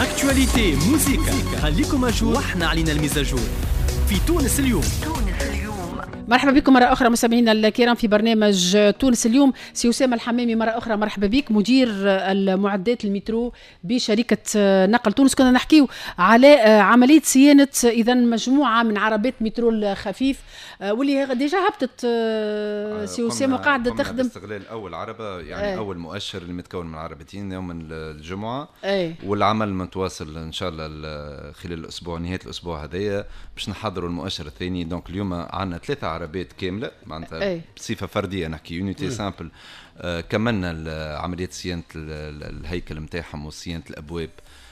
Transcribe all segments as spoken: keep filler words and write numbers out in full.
اكتواليتي موسيقى خليكم اجور واحنا علينا المزاجور في تونس اليوم. مرحبا بكم مرة أخرى مستمعينا الكرام في برنامج تونس اليوم. سي أسامة الحمامي مرة أخرى مرحبا بك، مدير المعدات المترو بشركة نقل تونس. كنا نحكيو على عملية صيانة إذا مجموعة من عربات مترو الخفيف واللي ديجا هبطت سي أسامة وقاعدة تخدم. استغلال أول عربة يعني أي. أول مؤشر اللي متكون من عربتين يوم الجمعة أي. والعمل متواصل إن شاء الله خلال الأسبوع نهاية الأسبوع هذايا باش نحضروا المؤشر الثاني. دونك اليوم عندنا ثلاثة عربات كاملة معناتها بصفة فردية نحكي يونيتي سامبل. آه كملنا عملية صيانة الهيكل متاعهم وصيانة الأبواب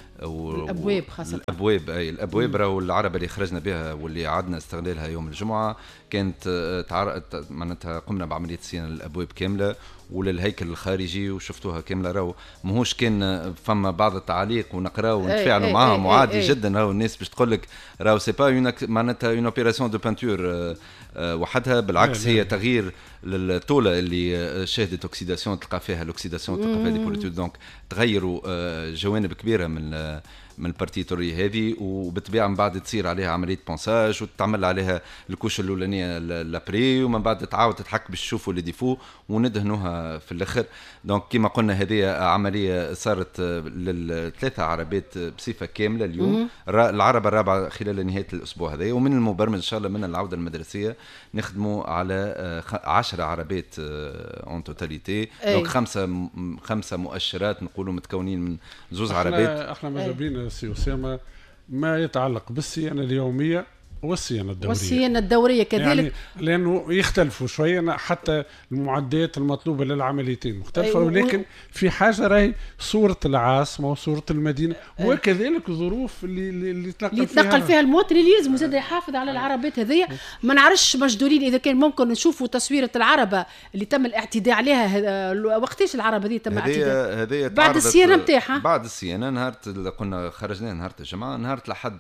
الابواب خاصه الابواب اي الابواب راهو العربه اللي خرجنا بها واللي عادنا استغلالها يوم الجمعه كانت تعر... معناتها قمنا بعمليه صيانه الابواب كامله وللهيكل الخارجي وشفتوها كامله. راهو ماهوش كان فما بعض التعليق ونقراو ونتفاعلوا معاهم وعادي جدا. راهو الناس باش تقول لك راهو سي با اون معناتها اون اوبيراسيون دو بانتور وحدها، بالعكس هي تغيير للطوله اللي شهدت اوكسيداسيون تلقى فيها الاوكسيداسيون تلقى فيها دي بوليتود. دونك تغيروا جوانب كبيره من من البارتيتوري هذه وبالطبيعه من بعد تصير عليها عمليه بونساج وتعمل عليها الكوش الاولانيه لابري ومن بعد تعاود تتحك باش تشوفوا لي ديفو وندهنوها في الاخر. دونك كما قلنا هذه عمليه صارت للثلاثه عربات بصفه كامله اليوم. العربه الرابعه خلال نهايه الاسبوع هذا ومن المبرمج ان شاء الله من العوده المدرسيه نخدموا على عشرة عربات اون توتاليتي. دونك خمسه خمسه مؤشرات نقولوا متكونين من زوز عربات. احنا ماذا بينا سي أسامة ما يتعلق بالصيانة اليومية والصيانة الدورية والصيانة الدورية كذلك يعني لأنه يختلفوا شوية حتى المعدات المطلوبة للعمليتين مختلفة. أيوة. ولكن في حاجة راهي صورة العاصمة وصورة المدينة. أيوة. وكذلك الظروف اللي اللي تنقل فيها يتنقل فيها المواطن اللي يلزم زاد يحافظ على العربات هذية. ما نعرفش مجدولين إذا كان ممكن نشوفوا تصويرة العربة اللي تم الاعتداء عليها وقتيش العربة دي تم الاعتداء بعد الصيانة نتاعها. بعد الصيانة نهار قلنا خرجنا نهار الجمعة نهار الأحد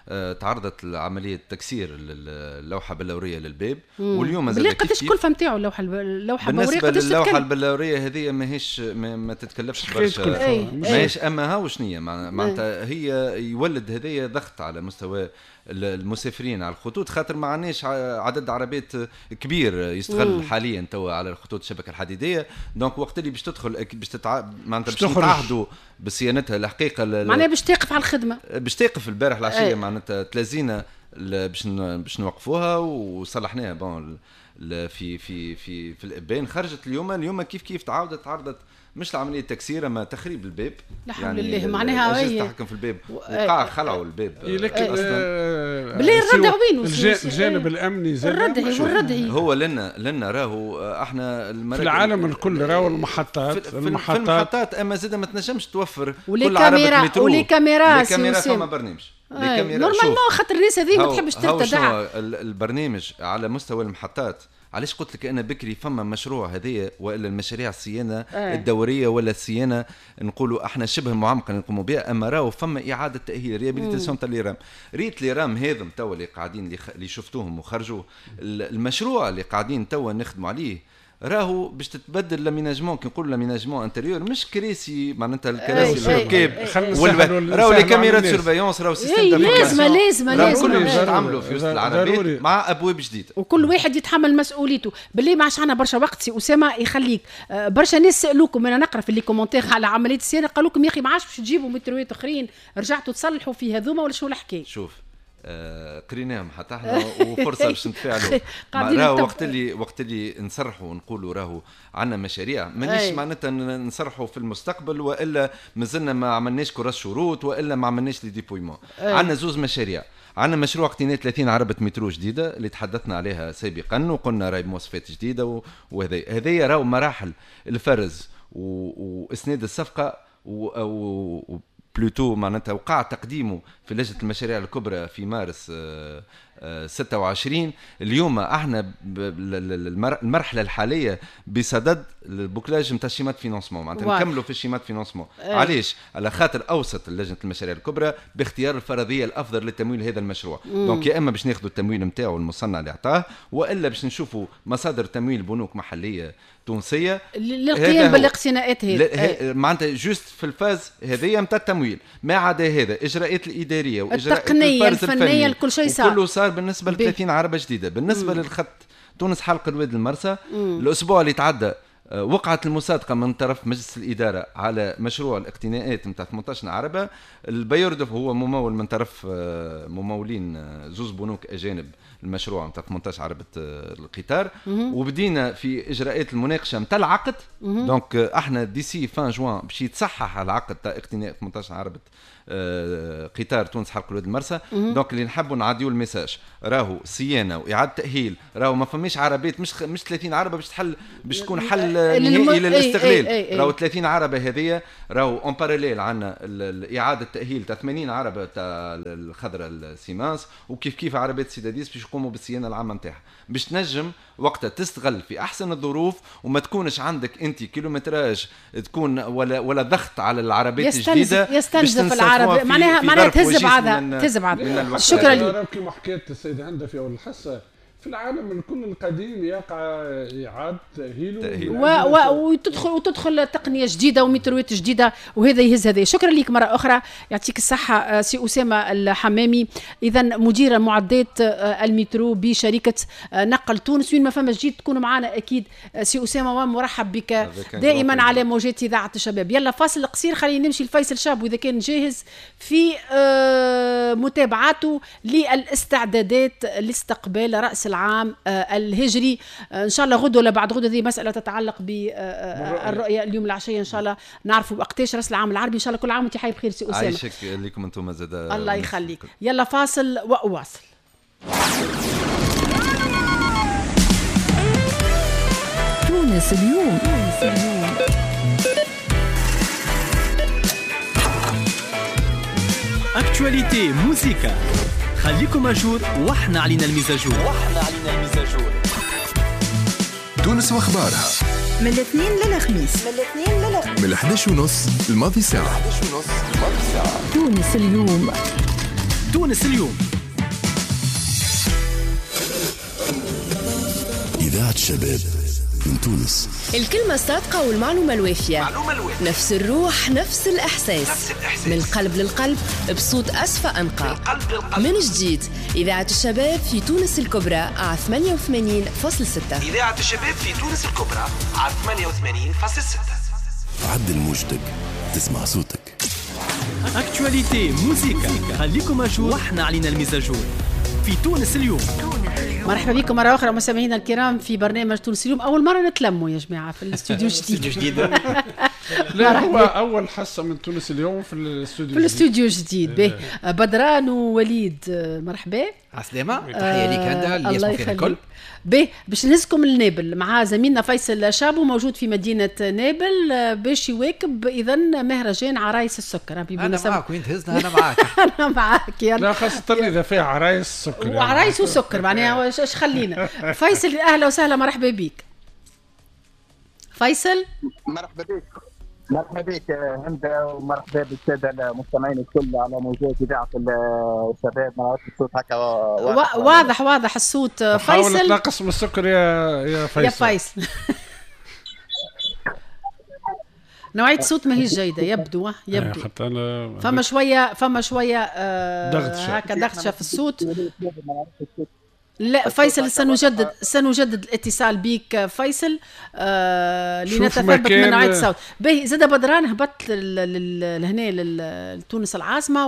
تعرضت لعملية تكسير اللوحة البلورية للباب. واليوم زاد قداش الكلفة نتاعو اللوحة اللوحة البلورية بالنسبة للوحة البلورية هذه ماهيش ما, ما تتكلفش برشا ماهيش أما ها وشنية معناتها هي يولد هذه ضغط على مستوى المسافرين على الخطوط خاطر ما عندناش عدد عربات كبير يستغل مم. حاليا توا على الخطوط الشبكه الحديديه. دونك وقت اللي باش تدخل باش تتع... معناتها باش نتعهدوا بصيانتها الحقيقه ل... معناها باش تقف على الخدمه باش تقف البارح العشيه معناتها تلازينا باش باش نوقفوها وصلحناها بون في في في في الابان. خرجت اليوم اليوم كيف كيف تعاودت تعرضت مش العمليه تكسير اما تخريب الباب. يعني لله معناها هي تحكم في الباب وقع خلعوا الباب. لكن اصلا بالله الردع وينه الجانب الامني زاد الردعي والردعي هو لنا لنا راهو احنا في العالم الكل راهو المحطات في المحطات, المحطات اما زاد ما تنجمش توفر كل عربه مترو ولي كاميرا كاميرا فما برنامج نورمالمون خاطر الناس هذه ما تحبش ترتدع. البرنامج على مستوى المحطات علاش قلت لك انا بكري فما مشروع هذه والا المشاريع الصيانه آه. الدوريه ولا الصيانه نقولوا احنا شبه معمقه نقوموا بها اما راهو فما اعاده تاهيل ريابيليتاسيون تاع لي رام ريت لي رام هذم توا اللي قاعدين اللي شفتوهم وخرجوا المشروع اللي قاعدين توا نخدموا عليه راهو باش تتبدل لاميناجمون كي نقولوا لاميناجمون انتيريور مش كراسي معناتها الكراسي الركاب راهو لي كاميرات سيرفيونس راهو سيستم لازم لازم لازم كل باش يتعملوا في وسط العربيات مع ابواب جديده وكل واحد يتحمل مسؤوليته. بالله ما عادش عندنا برشا وقت سي أسامة يخليك برشا ناس سالوكم انا نقرا في لي كومونتير على عمليه الصيانه قالوا لكم يا اخي ما عادش باش تجيبوا متروات اخرين رجعتوا تصلحوا في هذوما ولا شو الحكايه؟ شوف آه قريناهم حتى احنا وفرصه باش نتفاعلوا. راهو وقت اللي وقت اللي نصرحوا ونقولوا راهو عندنا مشاريع مانيش معناتها نصرحوا في المستقبل والا مازلنا ما عملناش كراس شروط والا ما عملناش لي ديبويمون. عندنا زوز مشاريع. عندنا مشروع اقتناء ثلاثين عربة مترو جديدة اللي تحدثنا عليها سابقا وقلنا راهي مواصفات جديدة وهذا هذه راهو مراحل الفرز واسناد الصفقة و بلوتو معناتها وقع تقديمه في لجنة المشاريع الكبرى في مارس ستة وعشرين. اليوم احنا المرحلة الحالية بصدد البوكلاج نتاع شيمات فينانسمون معناتها نكملوا في الشيمات فينانسمون. علاش؟ على خاطر اوسط لجنة المشاريع الكبرى باختيار الفرضية الافضل لتمويل هذا المشروع. دونك يا اما باش ناخذوا التمويل نتاعو المصنع اللي عطاه والا باش نشوفوا مصادر تمويل بنوك محلية تونسيه للقيام بالاقتناءات هذه معناتها جوست في الفاز هذه نتاع التمويل. ما عدا هذا اجراءات الاداريه واجراءات التقنيه الفنيه الكل شيء صار كله صار بالنسبه ل ثلاثين عربه جديده. بالنسبه مم. للخط تونس حلق الواد المرسى مم. الاسبوع اللي تعدى وقعت المصادقة من طرف مجلس الإدارة على مشروع الاقتناءات نتاع ثمانية عشر عربة. البيوردف هو ممول من طرف ممولين زوز بنوك أجانب المشروع نتاع ثمانية عشر عربة القطار، وبدينا في إجراءات المناقشة نتاع العقد. دونك احنا ديسي فان جوان باش يتصحح العقد تاع اقتناء ثمانية عشر عربة قطار تونس حلق الواد المرسى. دونك اللي نحبوا نعديو الميساج راهو صيانه واعاده تاهيل، راهو ما فماش عربات مش مش ثلاثين عربه باش تحل باش تكون حل نهائي للاستغلال. راهو ثلاثين عربه هذه راهو اون باراليل عندنا اعاده تاهيل تاع ثمانين عربه تاع الخضراء السيمانس، وكيف كيف عربات سيداديس باش يقوموا بالصيانه العامه نتاعها باش تنجم وقتها تستغل في احسن الظروف وما تكونش عندك انت كيلومتراج تكون ولا ولا ضغط على العربات الجديده يستنزف العرب معناها معناها تهز بعضها تهز بعضها. شكرا لك. كما حكيت السيده هند في اول الحصه في العالم الكل القديم يقع إعادة تأهيله وتدخل وتدخل تقنية جديدة ومتروات جديدة وهذا يهز هذا. شكرا لك مرة أخرى يعطيك الصحة سي أسامة الحمامي، إذا مدير معدات المترو بشركة نقل تونس. وين ما فما جديد تكونوا معنا أكيد سي أسامة، مرحب بك دائما على موجات إذاعة الشباب. يلا فاصل قصير خلينا نمشي لفيصل شاب وإذا كان جاهز في متابعته للاستعدادات لاستقبال رأس العام الهجري ان شاء الله غدوه ولا بعد غدوه. هذه مساله تتعلق بالرؤيه اليوم العشيه ان شاء الله نعرفوا وقتاش راس العام العربي. ان شاء الله كل عام وانت حي بخير سي اسامه. عايشك لكم انتم زاد الله يخليك. يلا فاصل واواصل. تونس اليوم. اكتواليتي موسيقى خليكم ماجور واحنا علينا المزاجور. واحنا علينا المزاجور. تونس واخبارها من الاثنين للخميس. من الاثنين للخميس. من الحداش ونص الماضي ساعة. الحداش ونص الماضي ساعة. تونس اليوم. تونس اليوم. إذاعة الشباب من تونس. الكلمة الصادقة والمعلومة الوافية. معلومة الوافية. نفس الروح نفس الإحساس. نفس الإحساس. من القلب للقلب بصوت أصفى أنقى. من جديد إذاعة الشباب في تونس الكبرى على ثمانية وثمانين فاصلة ستة. إذاعة الشباب في تونس الكبرى على ثمانية وثمانين فاصلة ستة. عدل موجتك تسمع صوتك. اكتواليتي موسيقى خليكم ماجور واحنا علينا المزاجور في تونس اليوم. مرحبا بكم مرة أخرى مستمعينا الكرام في برنامج تونس اليوم. أول مرة نتلموا يا جماعة في الاستوديو الجديد. لا هو أول حصة من تونس اليوم في الاستوديو في الاستوديو الجديد. به بدران ووليد مرحبا. عسلامة تحية ليك هذا اللي يسمع فينا الكل. به باش نهزكم النابل مع زميلنا فيصل شابو موجود في مدينة نابل باش يواكب إذن مهرجان عرايس السكر. أنا معاك وين تهزنا أنا معاك. أنا معاك يلا. لا خاصة إذا فيها عرايس سكر وعرايس وسكر معناها ايش خلينا. فيصل أهلا وسهلا مرحبا بك. فيصل مرحبا بك. مرحبا بك هند ومرحبا بالساده المستمعين الكل على موجات اذاعه الشباب. ما عرفتش الصوت هكا واضح واضح, واضح الصوت. فيصل حاول تنقص من السكر يا يا فيصل. يا فيصل نوعية الصوت ما هي جيدة يبدو يبدو حتى أنا فما شوية فما شوية آه دغدشة هكا دغدشة في الصوت. لا فيصل سنجدد سنجدد الاتصال بك فيصل آه لنتثبت من نوعية الصوت. باهي زاد بدران هبط لهنا لتونس العاصمة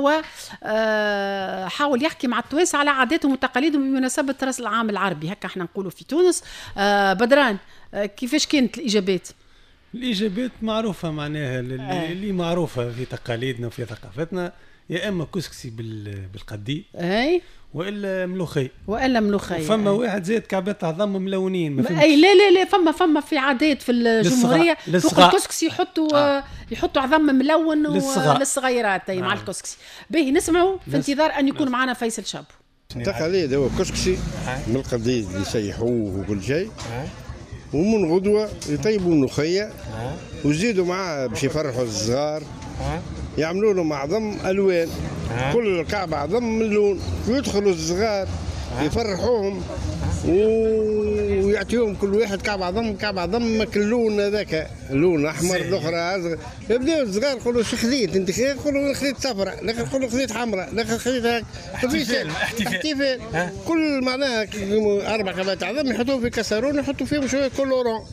وحاول يحكي مع التوانسة على عاداتهم وتقاليدهم بمناسبة رأس العام العربي هكا احنا نقولوا في تونس. آه بدران آه كيفاش كانت الإجابات؟ الإجابات معروفة معناها اللي, آه. اللي معروفة في تقاليدنا وفي ثقافتنا يا إما كسكسي بالقدي أي والا ملوخي والا ملوخي. فما واحد زاد كعبات عظم ملونين ما اي لا لا لا فما فما في عادات في الجمهوريه فوق الكسكسي يحطوا آه. يحطوا عظم ملون للصغيرات آه. مع الكسكسي. باهي نسمعوا في انتظار ان يكون معنا فيصل شابو. تقاليد هو كسكسي من القديد اللي يسيحوه وكل شيء ومن غدوه يطيبوا ملوخيه ويزيدوا معاه باش يفرحوا الصغار يعملوا لهم عظم الوان كل كعبه عظم من لون ويدخلوا الصغار يفرحوهم ويعطيهم كل واحد كعب عظم كعب عظم اللون هذاك اللون احمر الاخرى ازرق. يبداو الصغار يقولوا شو خذيت انت؟ يقولوا خذيت صفراء، الاخر يقولوا خذيت حمراء، الاخر خذيت هاك. احتفال احتفال كل معناها اربع كعبات عظم يحطوهم في كسرون يحطوا فيهم شويه كولورون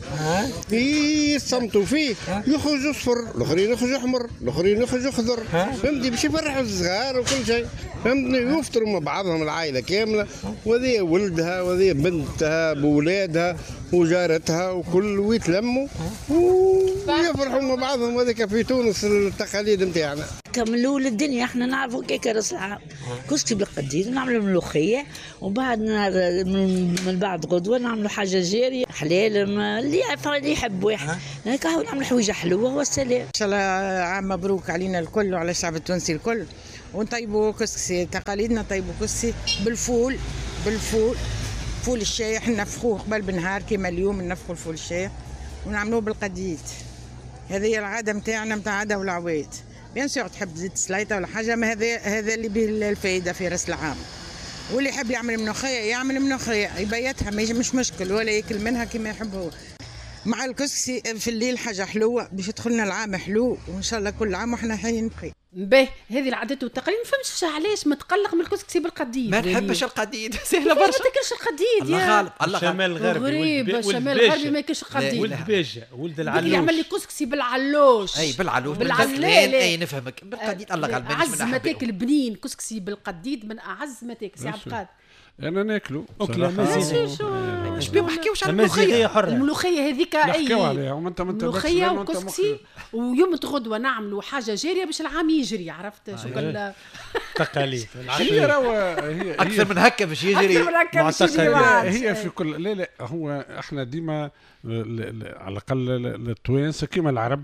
يصمتوا فيه يخرجوا صفر، الاخرين يخرجوا احمر، الاخرين يخرجوا خضر. فهمتي باش يفرحوا الصغار وكل شيء. فهمتني يفطروا مع بعضهم العائله كامله، وهذه ولدها وهذه بنتها بولادها وجارتها وكل ويتلموا ويفرحوا مع بعضهم. هذيك في تونس التقاليد نتاعنا. كملوا الدنيا احنا نعرفوا كيك راس العام كسكي بالقديد ونعملوا ملوخيه، وبعد من بعد غدوه نعملوا حاجه جاريه حلال اللي اللي يحب واحد هكا نعملوا حويجه حلوه والسلام. ان شاء الله عام مبروك علينا الكل وعلى الشعب التونسي الكل، ونطيبوا كسكسي تقاليدنا، طيبوا كسكسي بالفول بالفول فول الشايح نفخوه قبل بنهار كيما اليوم نفخوا الفول الشايح ونعملوه بالقديد. هذه العاده نتاعنا نتاع عاده والعواد. بيان سور تحب تزيد سلايطه ولا حاجه، ما هذا هذا اللي به الفائده في راس العام. واللي يحب يعمل ملوخيه يعمل ملوخيه يبيتها مش مشكل ولا ياكل منها كما يحب هو. مع الكسكسي في الليل حاجه حلوه باش يدخلنا العام حلو، وان شاء الله كل عام واحنا حيين بخير. باهي هذه العادات والتقاليد ما فهمتش علاش متقلق من الكسكسي بالقديد. ما نحبش القديد سهله برشا. ما تاكلش القديد يا الله غالب الله الشمال الغربي غريب الشمال الغربي ما ياكلش القديد. ولد باشا ولد العلوش اللي يعمل لي كسكسي بالعلوش. اي بالعلوش بالعلال اي نفهمك بالقديد الله غالب. اعز ما تاكل بنين كسكسي بالقديد من اعز ما تاكل سي عبد القادر. انا ناكلو اكله مزيانه. اش بيه ما نحكيوش على الملوخيه. الملوخيه هذيك اي نحكيو عليها وما انت ملوخيه وكسكسي ويوم غدوه نعملوا حاجه جاريه باش العام يجري. عرفت شو قال تقاليد هي راه هي اكثر من هكا باش يجري مع هي في كل. لا لا هو احنا ديما على الاقل التوانسه كيما العرب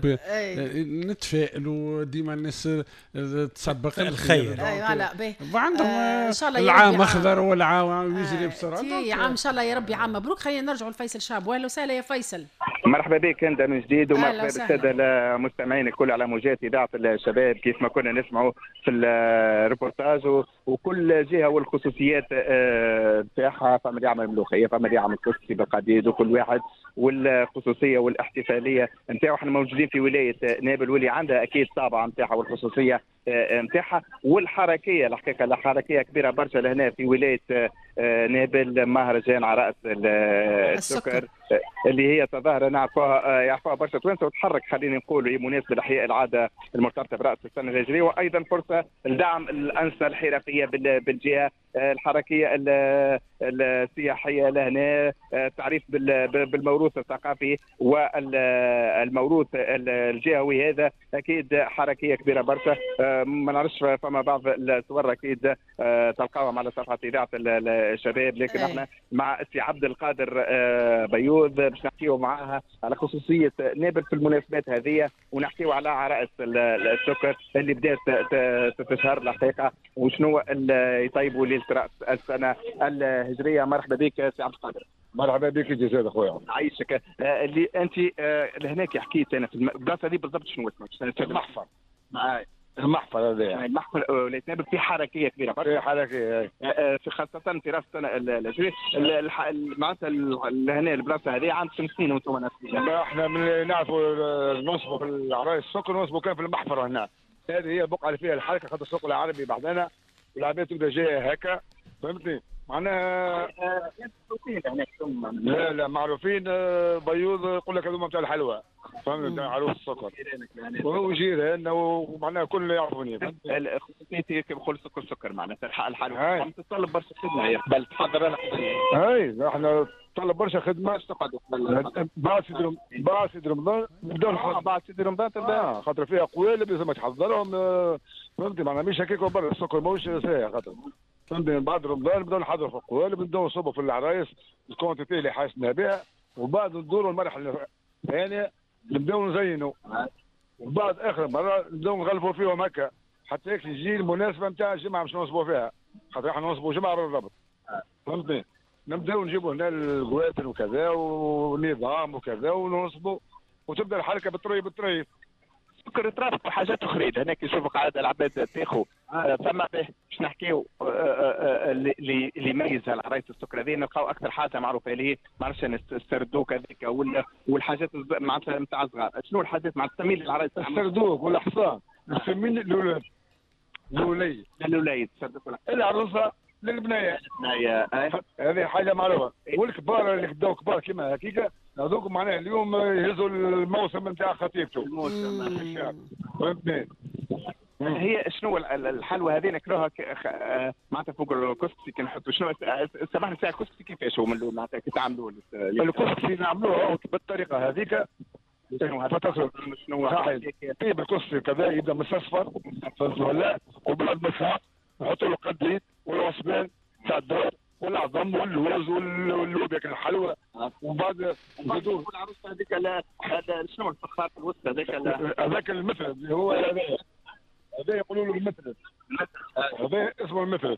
نتفائلوا ديما الناس تسبق الخير. ايوه لا باهي وعندهم ان شاء الله العام اخضر والعام يجري بسرعه. يا عام ان شاء الله يا ربي عام مبروك. خلينا نرجعوا لفيصل شاب. اهلا وسهلا يا فيصل. مرحبا بك انت من جديد ومرحبا بالساده المستمعين الكل على موجات اذاعه الشباب. كيف ما كنا نسمعوا في الريبورتاج وكل جهه والخصوصيات نتاعها، فما اللي يعمل ملوخيه فما اللي يعمل كسكسي بالقديد وكل واحد والخصوصيه والاحتفاليه نتاعو. احنا موجودين في ولايه نابل واللي عندها اكيد طابع نتاعها والخصوصيه نتاعها والحركيه الحقيقه الحركيه كبيره برشا لهنا في ولايه نابل. مهرجان على راس السكر اللي هي تظاهره نعرفوها يعرفوها برشا توانسه وتحرك خلينا نقولوا بمناسبه احياء العاده المرتبطه براس السنه الهجريه، وايضا فرصه لدعم الانشطه الحرفيه بالجهه الحركيه السياحيه لهنا، تعريف بالموروث الثقافي والموروث الجهوي. هذا اكيد حركيه كبيره برشا. ما نعرفش فما بعض الصور اكيد تلقاوهم على صفحه اذاعه الشباب، لكن احنا مع السي عبد القادر بيوض باش نحكيو معاها على خصوصيه نابل في المناسبات هذه، ونحكيو على عرائس السكر اللي بدات تشهر الحقيقه وشنو يطيبوا ليله راس السنه الهجريه. مرحبا بك سي عبد القادر. مرحبا بك جزاك اخويا. عايشك. اللي انت لهناك حكيت انا في البلاصه هذه بالضبط شنو اسمها؟ المحفر. المحفر هذا المحفر ولاية نابل في حركيه كبيره في حركيه في خاصه في راس السنه الهجريه. معناتها هنا البلاصه هذه عام خمس سنين وانتم ناسين. احنا من نعرفوا نصبوا في العرايس السكر ونصبوا كان في المحفر هنا. هذه هي البقعه اللي فيها الحركه خاطر السوق العربي بعدنا والعباد تبدا جايه هكا فهمتني معناها. لا لا معروفين بيوض يقول لك هذوما نتاع الحلوى فهمت نتاع عروس السكر وهو جيران ومعناها كل يعرفوني. خصوصيتي كيف نقول سكر سكر معناتها الحلوى تطلب برشا خدمه هي قبل تحضر لنا. اي احنا تطلب برشا خدمه بعد سيد بعد سيد رمضان نبداو نحضر بعد سيد رمضان تبدا خاطر فيها قوالب لازم تحضرهم فهمتي معناها مش هكاك برا السكر ماهوش ساهل خاطر فهمتني. بعد رمضان نبداو نحضروا في القوالب نبداو نصبوا في العرايس الكونتيتي اللي حاسنا بها، وبعد ندوروا المرحله الثانيه نبداو نزينوا، وبعد اخر مره نبداو نغلفوا فيهم هكا حتى هيك تجي المناسبه نتاع الجمعه باش نصبوا فيها خاطر احنا نصبوا جمعه بالضبط فهمتني. نبداو نجيبوا هنا القواتل وكذا ونظام وكذا ونصبوا وتبدا الحركه بالطريف بالطريف السكر يترافق وحاجات اخرى هناك يشوفوا قاعده العباد تاخذ فما باش نحكيو اللي يميز العرايس السكر هذه نلقاو اكثر حاجه معروفه اللي هي ما عرفتش انا السردوك هذيك ولا والحاجات معناتها نتاع الصغار. شنو الحاجات مع التميل العرايس؟ السردوك والحصان السمين الاولاد الوليد الوليد العروسه للبنايه البنايه هذه حاجه معروفه. والكبار اللي بداو كبار كيما هكيك هذوك معناها اليوم يهزوا الموسم نتاع خطيبته الموسم فهمتني. هي شنو الحلوى هذه نكروها معناتها فوق الكسكسي كي نحطوا شنو سامحني ساعه الكسكسي كيفاش هو من معناتها كي تعملوه الكسكسي نعملوه بالطريقه هذيك فتره شنو طيب الكسكسي كذا يبدا من اصفر ولا وبعد ما يصفر نحطوا له قديد والعصبان تاع الدار والعظم واللوز واللوبيا الحلوى وبعد نزيدوه العروسه هذيك شنو الفخار الوسط هذاك هذاك المثل اللي هو هذا هذا يقولوا له المثل هذا اسمه المثل